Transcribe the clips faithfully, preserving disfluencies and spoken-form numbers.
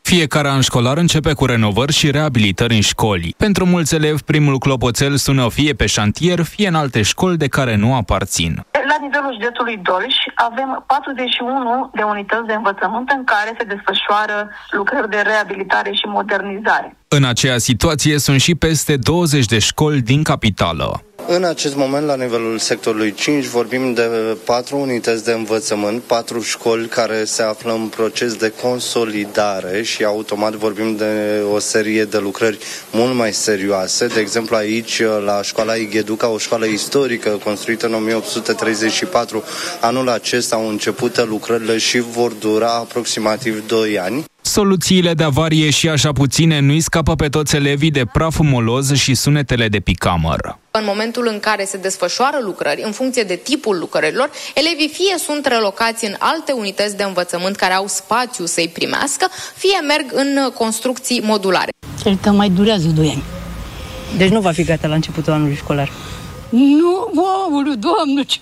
Fiecare an școlar începe cu renovări și reabilitări în școli. Pentru mulți elevi, primul clopoțel sună fie pe șantier, fie în alte școli de care nu aparțin. La nivelul județului Dolj avem patruzeci și unu de unități de învățământ în care se desfășoară lucrări de reabilitare și modernizare. În aceeași situație sunt și peste douăzeci de școli din capitală. În acest moment, la nivelul sectorului cinci, vorbim de patru unități de învățământ, patru școli care se află în proces de consolidare și automat vorbim de o serie de lucrări mult mai serioase. De exemplu, aici, la școala Igheduca, o școală istorică construită în o mie opt sute treizeci și patru, anul acesta au început lucrările și vor dura aproximativ doi ani. Soluțiile de avarie și așa puține nu-i scapă pe toți elevii de praful moloz și sunetele de picamăr. În momentul în care se desfășoară lucrări, în funcție de tipul lucrărilor, elevii fie sunt relocați în alte unități de învățământ care au spațiu să-i primească, fie merg în construcții modulare. Cred că mai durează doi ani. Deci nu va fi gata la începutul anului școlar? Nu, aoleu, Doamne, ce...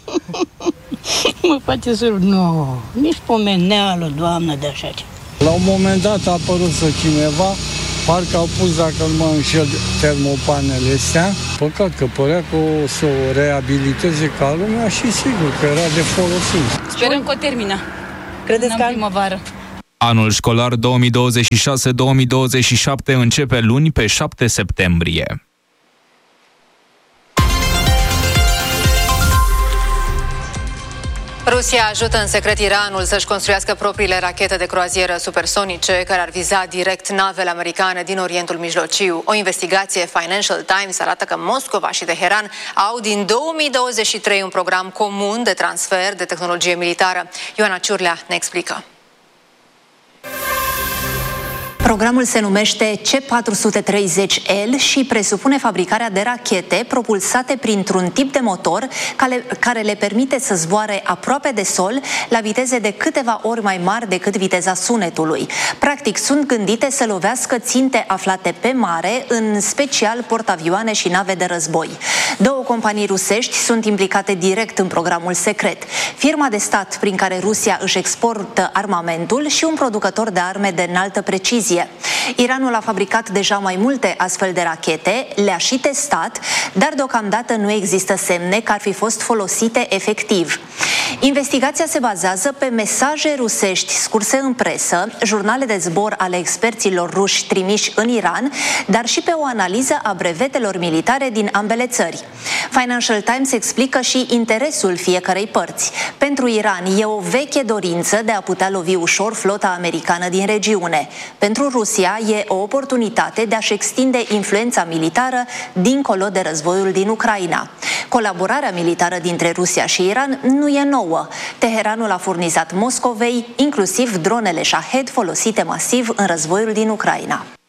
mă face să... Nu, nici pomeneală, Doamne, de așa ce... La un moment dat a apărut cineva, parcă au pus, dacă nu mă înșel, termopanele astea. Păcat că părea că o să o reabiliteze ca lumea și sigur că era de folosit. Sperăm că o termină. Credeți că în primăvară? Anul școlar două mii douăzeci și șase două mii douăzeci și șapte începe luni pe șapte septembrie. Rusia ajută în secret Iranul să-și construiască propriile rachete de croazieră supersonice care ar viza direct navele americane din Orientul Mijlociu. O investigație Financial Times arată că Moscova și Teheran au din două mii douăzeci și trei un program comun de transfer de tehnologie militară. Ioana Ciurlea ne explică. Programul se numește C patru sute treizeci L și presupune fabricarea de rachete propulsate printr-un tip de motor care, care le permite să zboare aproape de sol la viteze de câteva ori mai mari decât viteza sunetului. Practic, sunt gândite să lovească ținte aflate pe mare, în special portavioane și nave de război. Două companii rusești sunt implicate direct în programul secret. Firma de stat prin care Rusia își exportă armamentul și un producător de arme de înaltă precizie. Iranul a fabricat deja mai multe astfel de rachete, le-a și testat, dar deocamdată nu există semne că ar fi fost folosite efectiv. Investigația se bazează pe mesaje rusești scurse în presă, jurnale de zbor ale experților ruși trimiși în Iran, dar și pe o analiză a brevetelor militare din ambele țări. Financial Times explică și interesul fiecărei părți. Pentru Iran e o veche dorință de a putea lovi ușor flota americană din regiune. Pentru Rusia e o oportunitate de a-și extinde influența militară dincolo de războiul din Ucraina. Colaborarea militară dintre Rusia și Iran nu e nouă. Teheranul a furnizat Moscovei inclusiv dronele Shahed folosite masiv în războiul din Ucraina.